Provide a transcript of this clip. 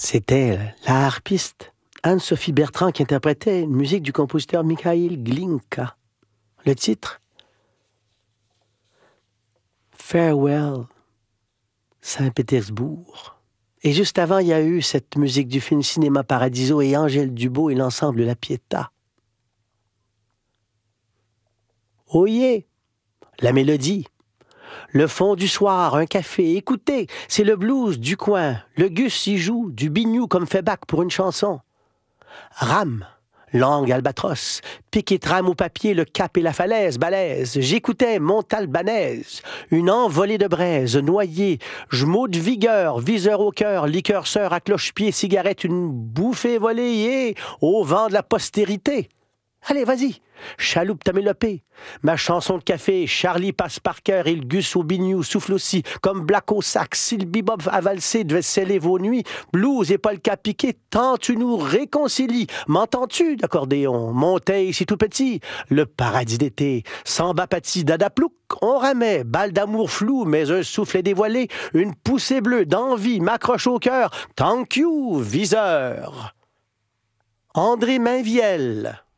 C'était la harpiste Anne-Sophie Bertrand qui interprétait une musique du compositeur Mikhaïl Glinka. Le titre Farewell, Saint-Pétersbourg. Et juste avant, il y a eu cette musique du film Cinéma Paradiso et Angèle Dubois et l'ensemble de la Pietà. Oyez, la mélodie. Le fond du soir, un café, écoutez, c'est le blues du coin. Le Gus y joue, du biniou comme fait Bach pour une chanson. Rame, langue albatros, pique et trame au papier, le cap et la falaise, balèze. J'écoutais Montalbanaise, une envolée de braise, noyée, j'mot de vigueur, viseur au cœur, liqueur sœur à cloche-pied, cigarette, une bouffée volée, au vent de la postérité. Allez, vas-y, chaloupe ta mélopée. Ma chanson de café, Charlie passe par cœur et le Gus au biniou souffle aussi, comme Black au sax, si le bebop à valser devait sceller vos nuits, blues et polka piqué, tant tu nous réconcilies. M'entends-tu d'accordéon? Monteil, c'est tout petit, le paradis d'été, samba pati, dada plouc, on ramait, balle d'amour flou, mais un soufflet dévoilé, une poussée bleue d'envie m'accroche au cœur, thank you, viseur. André Mainvielle.